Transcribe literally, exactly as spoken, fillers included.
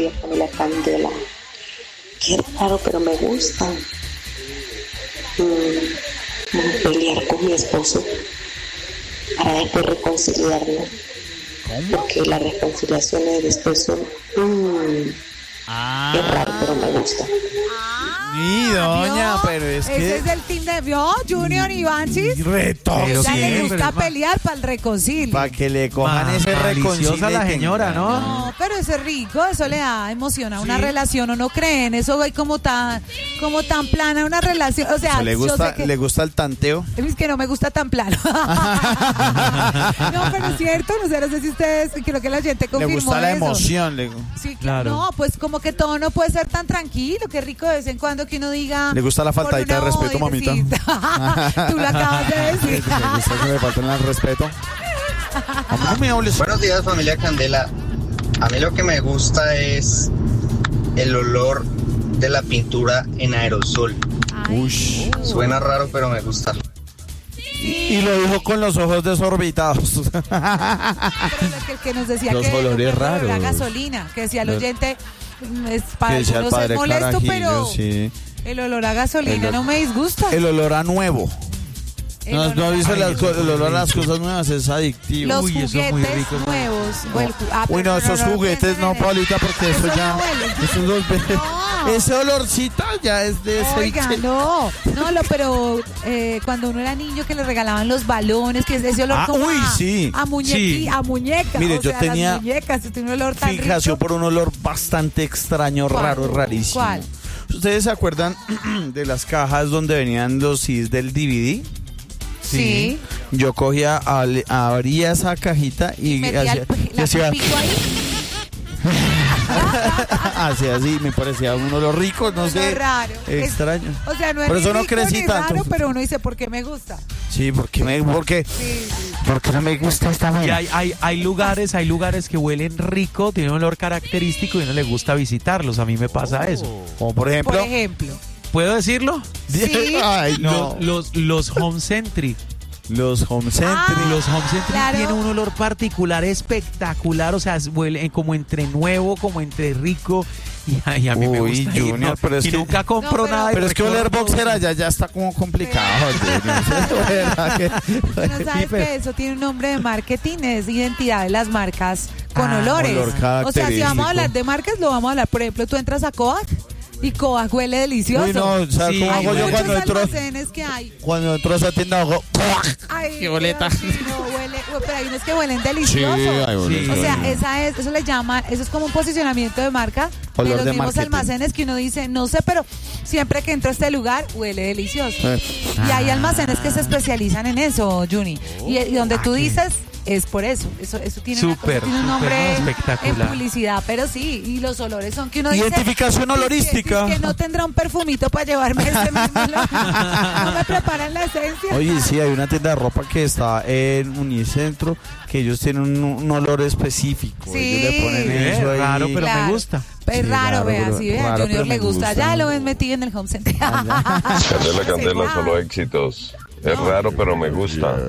días, Camila Candela. Qué raro, pero me gusta. Mm, pelear con mi esposo para después reconciliarnos. Porque las reconciliaciones después son... Mm, ah. Es raro, pero me gusta. Mi doña, ¿Vio? pero es Ese que... es el team de... ¿Vio? Junior y Banchis. Reto. Ya le gusta Para pelear para el reconcilio. que le cojan Ma- ese maliciosa reconcilio. la señora, ¿no? No, pero eso es rico, eso le da emoción a una relación, ¿o no creen? Eso hay como tan, como tan plana una relación, o sea, ¿Le yo gusta, sé que, ¿Le gusta el tanteo? es que no me gusta tan plano. No, pero es cierto, no sé, no sé si ustedes, creo que la gente Le confirmó gusta la eso. emoción. Le, Sí, Claro. No, pues como que todo no puede ser tan tranquilo, qué rico de vez en cuando que uno diga... Le gusta la por faltadita una de respeto, voz, mamita. sí. Tú lo acabas de decir. le gusta que me falten el respeto. A mí no me hables. Buenos días, familia Candela. A mí lo que me gusta es el olor de la pintura en aerosol. Ush. Suena raro, pero me gusta. Y lo dijo con los ojos desorbitados. Pero lo que, el que nos decía Los que olores el olor a raros. gasolina, que decía el Los- oyente, mm, es para Que decía el algunos es padre molesto, Carajillo, pero sí. el olor a gasolina El- no me disgusta. El olor a nuevo. El No, olor no a- dice Ay, las eso co- es el muy olor a las rico. cosas nuevas es adictivo. Los Uy, eso es muy juguetes rico, eso. nuevos. o el ju- ah, Uy, pero no, esos no, no, juguetes no, no, Paulita, porque eso Eso ya... no huele. Esos dos veces- No. Ese olorcito ya es de ese... Oiga, no, no, lo, pero eh, cuando uno era niño que le regalaban los balones, que es ese olor Ah, como uy, a, sí. a, muñequi, Sí. a muñeca. Mire, o yo sea, tenía las muñecas, tiene un olor tan Fijación rico. por un olor bastante extraño, ¿Cuál? raro, rarísimo. ¿Cuál? ¿Ustedes se acuerdan de las cajas donde venían los C Ds del D V D? Sí. Yo cogía, al- abría esa cajita y Metía hacía, el, y la hacía pico ahí. hacía así, me parecía un olor rico, no Olor sé, raro. Es- extraño. O sea, no es Por ni eso no rico crecí ni tanto. raro, pero uno dice, ¿por qué me gusta? Sí, porque me, porque, Sí, sí. porque no me gusta esta Y vaina. hay, hay, hay lugares, hay lugares que huelen rico, tienen un olor característico y a uno le gusta visitarlos. A mí me pasa eso. Como por ejemplo, Por ejemplo. ¿Puedo decirlo? Sí. ay no, Los, los, los Home Centric. los home centers. Ah, Los Home Centric claro. tienen un olor particular espectacular, o sea, huele como entre nuevo, como entre rico. Y, ay, a mí me Uy, gusta ir, Junior, ¿no? pero es y que- nunca compro No, pero- nada. y Pero es que oler recuerdo- boxer allá ya está como complicado. Junior. ¿Verdad que- Tú no sabes Sí, pero- que eso tiene un nombre de marketing, es identidad de las marcas con Ah, olores. olor O sea, si vamos característico. a hablar de marcas, lo vamos a hablar. Por ejemplo, tú entras a Coac y Coac huele delicioso. Uy, no, ¿sabes Sí, cómo Hay hago yo muchos cuando entro? almacenes que hay. Cuando entro a esa tienda hago... Ay, ¡Qué boleta! Dios mío, huele, pero hay unos que huelen delicioso. ay, boleta. O sea, esa es, eso le llaman, eso es como un posicionamiento de marca Olor de los de mismos marketing. almacenes que uno dice, no sé, pero siempre que entro a este lugar huele delicioso. Eh. Y hay almacenes que se especializan en eso, Juni. Y, y donde tú dices, es por eso. Eso, eso tiene, una cosa, Súper, tiene un súper, nombre no, espectacular. en publicidad, pero sí, y los olores son que uno dice. Identificación "Es que- olorística". es que no tendrá un perfumito para llevarme ese mismo olor. No me preparan la esencia. Oye, sí, hay una tienda de ropa que está en Unicentro que ellos tienen un, un olor específico. Sí. Ellos le ponen Eh, eso ahí. raro, pero Claro. me gusta. Es Sí, raro, raro, vea, pero- sí, vea, raro, Junior pero le me gusta. gusta. Ya lo ven metido en el home center. Candela, Candela, Igual. solo éxitos. Es raro, pero me gusta.